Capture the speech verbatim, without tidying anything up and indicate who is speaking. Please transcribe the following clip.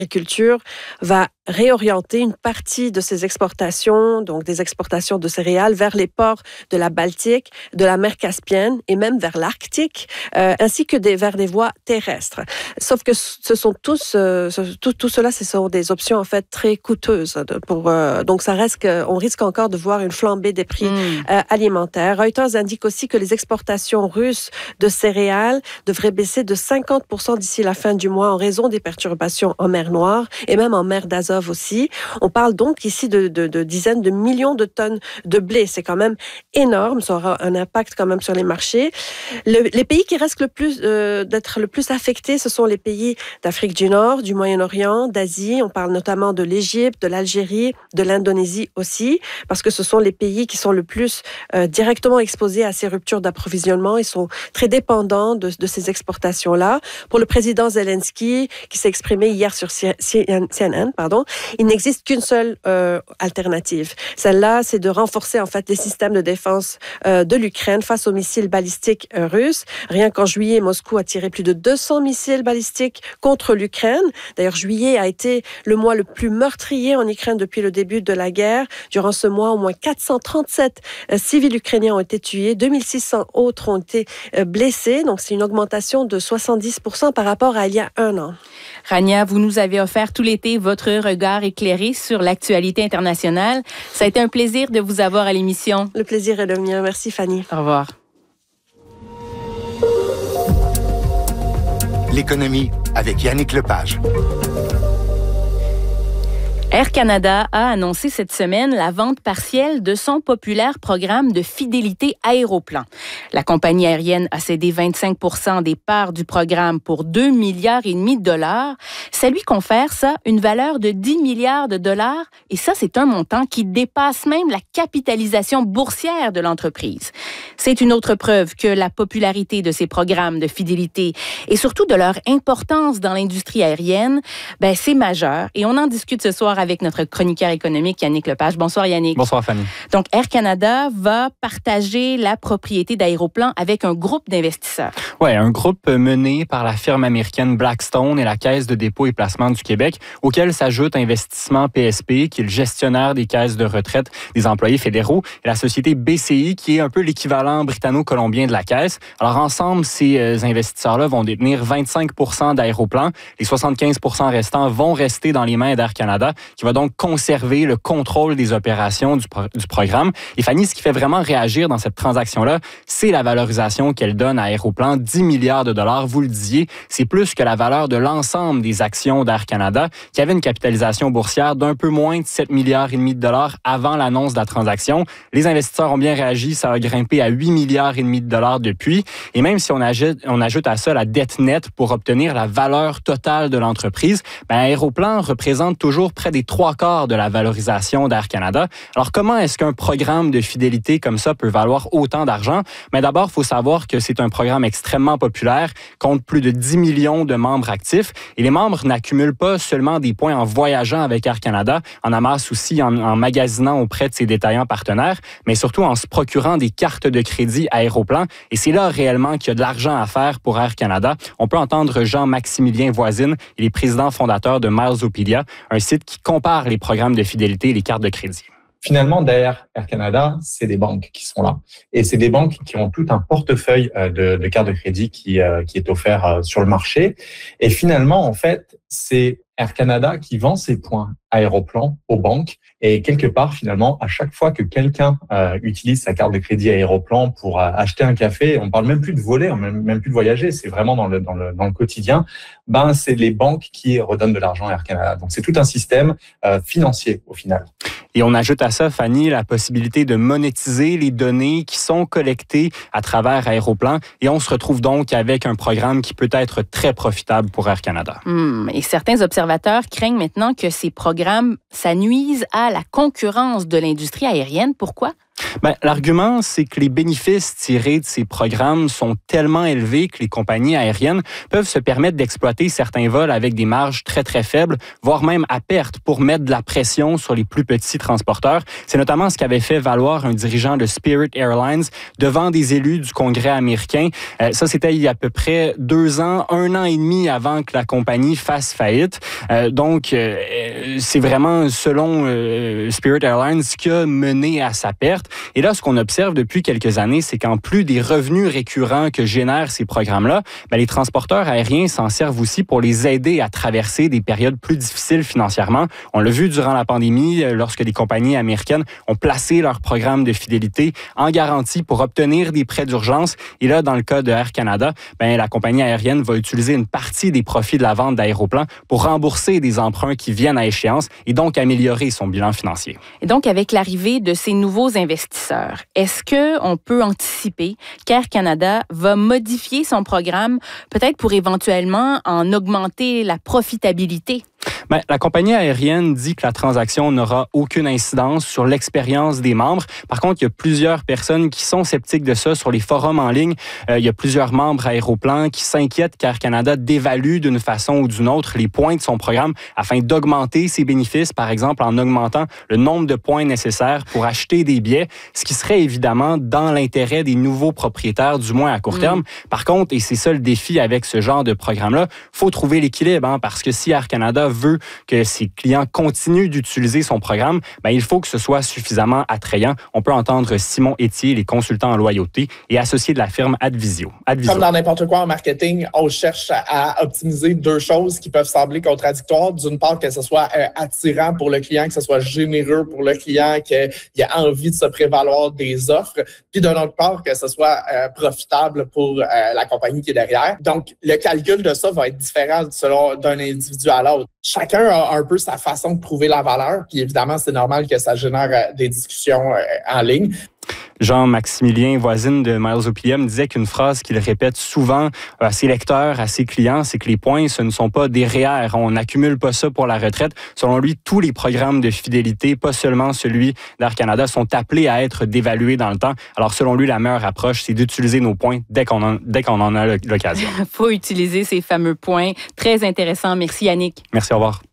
Speaker 1: l'agriculture va réorienter une partie de ses exportations, donc des exportations de céréales, vers les ports de la Baltique, de la mer Caspienne et même vers l'Arctique, euh, ainsi que des, vers des voies terrestres. Sauf que ce sont tous, euh, tout, tout cela, ce sont des options en fait très coûteuses. Pour, euh, donc ça reste, on risque encore de voir une flambée des prix mmh. euh, alimentaires. Reuters indique aussi que les exportations russes de céréales devraient baisser de cinquante pour cent d'ici la fin du mois en raison des perturbations en mer Noire et même en mer d'Azov aussi. On parle donc ici de, de, de dizaines de millions de tonnes de blé. C'est quand même énorme. Ça aura un impact quand même sur les marchés. Le, les pays qui restent le plus, euh, d'être le plus affectés, ce sont les pays d'Afrique du Nord, du Moyen-Orient, d'Asie. On parle notamment de l'Égypte, de l'Algérie, de l'Indonésie aussi, parce que ce sont les pays qui sont le plus euh, directement exposés à ces ruptures d'approvisionnement. Ils sont très dépendants de, de ces exportations-là. Pour le président Zelensky, qui s'est exprimé hier sur C N N, pardon, il n'existe qu'une seule euh, alternative. Celle-là, c'est de renforcer en fait les systèmes de défense euh, de l'Ukraine face aux missiles balistiques euh, russes. Rien qu'en juillet, Moscou a tiré plus de deux cents missiles balistiques contre l'Ukraine. D'ailleurs, juillet a été le mois le plus meurtrier en Ukraine depuis le début de la guerre. Durant ce mois, au moins quatre cent trente-sept euh, civils ukrainiens ont été tués, deux mille six cents autres ont été euh, blessés. Donc, c'est une augmentation de soixante-dix pour cent par rapport à il y a un an.
Speaker 2: Rania, vous nous avez offert tout l'été votre regard éclairé sur l'actualité internationale. Ça a été un plaisir de vous avoir à l'émission.
Speaker 1: Le plaisir est le mien. Merci, Fanny.
Speaker 2: Au revoir.
Speaker 3: L'économie avec Yannick Lepage.
Speaker 2: Air Canada a annoncé cette semaine la vente partielle de son populaire programme de fidélité Aéroplan. La compagnie aérienne a cédé vingt-cinq pour cent des parts du programme pour deux milliards et demi de dollars. Ça lui confère, ça, une valeur de dix milliards de dollars. Et ça, c'est un montant qui dépasse même la capitalisation boursière de l'entreprise. C'est une autre preuve que la popularité de ces programmes de fidélité et surtout de leur importance dans l'industrie aérienne, ben, c'est majeur. Et on en discute ce soir avec notre chroniqueur économique Yannick Lepage. Bonsoir Yannick.
Speaker 4: Bonsoir Fanny.
Speaker 2: Donc Air Canada va partager la propriété d'Aéroplan avec un groupe d'investisseurs.
Speaker 4: Oui, un groupe mené par la firme américaine Blackstone et la Caisse de dépôt et placement du Québec, auquel s'ajoute Investissement P S P, qui est le gestionnaire des caisses de retraite des employés fédéraux, et la société B C I, qui est un peu l'équivalent britanno-colombien de la Caisse. Alors ensemble, ces investisseurs-là vont détenir vingt-cinq pour cent d'Aéroplan. Les soixante-quinze pour cent restants vont rester dans les mains d'Air Canada, qui va donc conserver le contrôle des opérations du, pro- du programme. Et Fanny, ce qui fait vraiment réagir dans cette transaction-là, c'est la valorisation qu'elle donne à Aéroplan, dix milliards de dollars. Vous le disiez, c'est plus que la valeur de l'ensemble des actions d'Air Canada, qui avait une capitalisation boursière d'un peu moins de sept milliards et demi de dollars avant l'annonce de la transaction. Les investisseurs ont bien réagi, ça a grimpé à huit milliards et demi de dollars depuis. Et même si on ajoute, on ajoute à ça la dette nette pour obtenir la valeur totale de l'entreprise, ben Aéroplan représente toujours près des trois quarts de la valorisation d'Air Canada. Alors, comment est-ce qu'un programme de fidélité comme ça peut valoir autant d'argent? Mais d'abord, il faut savoir que c'est un programme extrêmement populaire, compte plus de dix millions de membres actifs. Et les membres n'accumulent pas seulement des points en voyageant avec Air Canada, en amassent aussi en, en magasinant auprès de ses détaillants partenaires, mais surtout en se procurant des cartes de crédit Aéroplan. Et c'est là réellement qu'il y a de l'argent à faire pour Air Canada. On peut entendre Jean-Maximilien Voisine, il est président fondateur de Milesopedia, un site qui compare les programmes de fidélité et les cartes de crédit.
Speaker 5: Finalement, derrière Air Canada, c'est des banques qui sont là. Et c'est des banques qui ont tout un portefeuille de, de cartes de crédit qui, qui est offert sur le marché. Et finalement, en fait, c'est Air Canada qui vend ses points Aéroplan aux banques. Et quelque part, finalement, à chaque fois que quelqu'un euh, utilise sa carte de crédit Aéroplan pour euh, acheter un café, on parle même plus de voler, on même, même plus de voyager, c'est vraiment dans le, dans le, dans le quotidien, ben, c'est les banques qui redonnent de l'argent à Air Canada. Donc, c'est tout un système euh, financier au final.
Speaker 4: Et on ajoute à ça, Fanny, la possibilité de monétiser les données qui sont collectées à travers Aéroplan. Et on se retrouve donc avec un programme qui peut être très profitable pour Air Canada.
Speaker 2: Hum, et certains observateurs craignent maintenant que ces programmes, ça nuise à la concurrence de l'industrie aérienne. Pourquoi?
Speaker 4: Ben, l'argument, c'est que les bénéfices tirés de ces programmes sont tellement élevés que les compagnies aériennes peuvent se permettre d'exploiter certains vols avec des marges très, très faibles, voire même à perte pour mettre de la pression sur les plus petits transporteurs. C'est notamment ce qu'avait fait valoir un dirigeant de Spirit Airlines devant des élus du Congrès américain. Euh, ça, c'était il y a à peu près deux ans, un an et demi avant que la compagnie fasse faillite. Euh, donc, euh, c'est vraiment, selon euh, Spirit Airlines, ce qui a mené à sa perte. Et là, ce qu'on observe depuis quelques années, c'est qu'en plus des revenus récurrents que génèrent ces programmes-là, ben, les transporteurs aériens s'en servent aussi pour les aider à traverser des périodes plus difficiles financièrement. On l'a vu durant la pandémie, lorsque des compagnies américaines ont placé leur programme de fidélité en garantie pour obtenir des prêts d'urgence. Et là, dans le cas de Air Canada, ben, la compagnie aérienne va utiliser une partie des profits de la vente d'aéroplans pour rembourser des emprunts qui viennent à échéance et donc améliorer son bilan financier.
Speaker 2: Et donc, avec l'arrivée de ces nouveaux investisseurs, est-ce qu'on peut anticiper qu'Air Canada va modifier son programme, peut-être pour éventuellement en augmenter la profitabilité?
Speaker 4: Bien, la compagnie aérienne dit que la transaction n'aura aucune incidence sur l'expérience des membres. Par contre, il y a plusieurs personnes qui sont sceptiques de ça sur les forums en ligne. Euh, il y a plusieurs membres Aéroplan qui s'inquiètent qu'Air Canada dévalue d'une façon ou d'une autre les points de son programme afin d'augmenter ses bénéfices, par exemple en augmentant le nombre de points nécessaires pour acheter des billets, ce qui serait évidemment dans l'intérêt des nouveaux propriétaires, du moins à court terme. Mmh. Par contre, et c'est ça le défi avec ce genre de programme-là, il faut trouver l'équilibre, hein, parce que si Air Canada veut que ses clients continuent d'utiliser son programme, ben, il faut que ce soit suffisamment attrayant. On peut entendre Simon Etier, les consultants en loyauté et associé de la firme Advisio. Advisio.
Speaker 6: Comme dans n'importe quoi en marketing, on cherche à optimiser deux choses qui peuvent sembler contradictoires. D'une part, que ce soit euh, attirant pour le client, que ce soit généreux pour le client, qu'il ait envie de se prévaloir des offres. Puis d'un autre part, que ce soit euh, profitable pour euh, la compagnie qui est derrière. Donc, le calcul de ça va être différent selon d'un individu à l'autre. Chacun a un peu sa façon de prouver la valeur, puis évidemment, c'est normal que ça génère des discussions en ligne.
Speaker 4: Jean-Maximilien Voisine de Miles O P M disait qu'une phrase qu'il répète souvent à ses lecteurs, à ses clients, c'est que les points, ce ne sont pas des R E E R. On n'accumule pas ça pour la retraite. Selon lui, tous les programmes de fidélité, pas seulement celui d'Air Canada, sont appelés à être dévalués dans le temps. Alors, selon lui, la meilleure approche, c'est d'utiliser nos points dès qu'on en, dès qu'on en a l'occasion.
Speaker 2: Il faut utiliser ces fameux points. Très intéressant. Merci, Yannick.
Speaker 4: Merci, au revoir.